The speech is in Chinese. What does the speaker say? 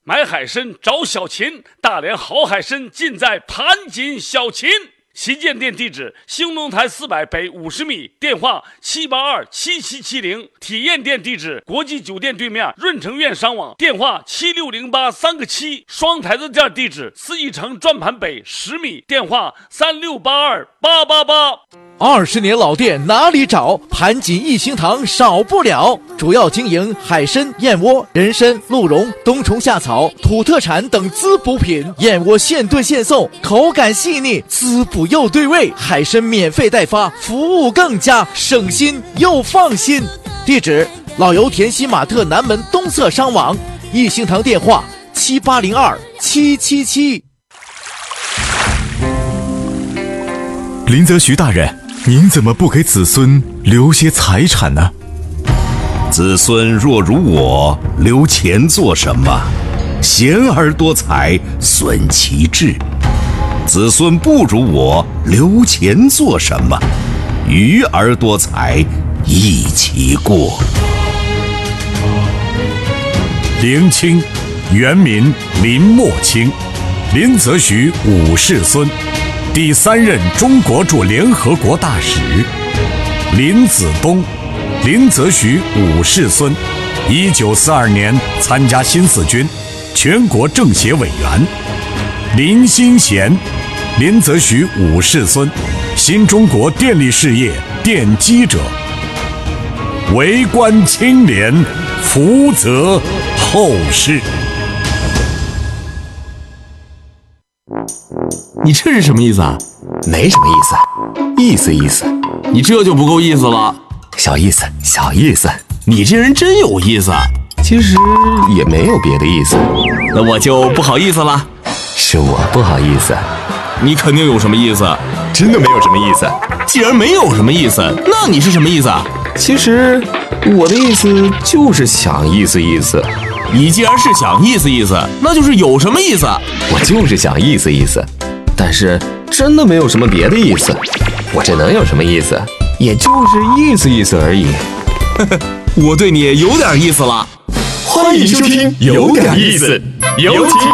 买海参找小秦，大连好海参尽在盘锦小秦。旗舰店地址：兴隆台400北50米，电话7827770。体验店地址：国际酒店对面润城苑商网，电话76083个7。双台子店地址：四义城转盘北10米，电话3682888。 20年老店哪里找？盘锦一星堂少不了。主要经营海参、燕窝、人参、鹿茸、冬虫夏草、土特产等滋补品。燕窝现炖现送，口感细腻，滋补又对味。海参免费代发，服务更加省心又放心。地址：老油田西马特南门东侧商网。一星堂电话7802-777。 林则徐大人，您怎么不给子孙留些财产呢？ 子孙若如我，留钱做什么？贤而多财，损其志。子孙不如我，留钱做什么？愚而多财，益其过。 林清，原名林默清，林则徐五世孙，第3任中国驻联合国大使。林子东，林则徐五世孙，1942年参加新四军，全国政协委员。林新贤，林则徐五世孙，新中国电力事业奠基者。为官清廉，福泽后世。 你这是什么意思啊？ 没什么意思，意思意思。 你这就不够意思了。 小意思，小意思。 你这人真有意思。 其实也没有别的意思。 那我就不好意思了。 是我不好意思。 你肯定有什么意思？ 真的没有什么意思。 既然没有什么意思，那你是什么意思啊？ 其实我的意思就是想意思意思。 你既然是想意思意思，那就是有什么意思？ 我就是想意思意思，但是真的没有什么别的意思。我这能有什么意思？也就是意思意思而已。 我对你有点意思了。 欢迎收听有点意思，有请